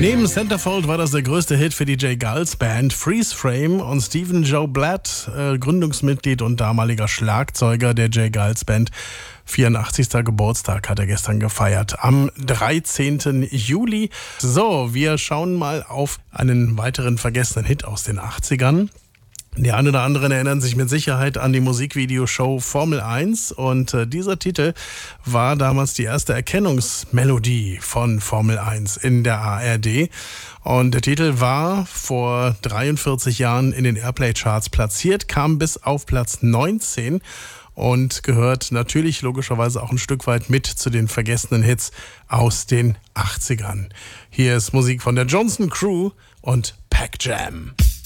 Neben Centerfold war das der größte Hit für die J. Geils Band. Freeze Frame und Stephen Joe Blatt, Gründungsmitglied und damaliger Schlagzeuger der J. Geils Band, 84. Geburtstag hat er gestern gefeiert, am 13. Juli. So, wir schauen mal auf einen weiteren vergessenen Hit aus den 80ern. Die einen oder anderen erinnern sich mit Sicherheit an die Musikvideoshow Formel 1 und dieser Titel war damals die erste Erkennungsmelodie von Formel 1 in der ARD und der Titel war vor 43 Jahren in den Airplay-Charts platziert, kam bis auf Platz 19 und gehört natürlich logischerweise auch ein Stück weit mit zu den vergessenen Hits aus den 80ern. Hier ist Musik von der Johnson Crew und Pac Jam.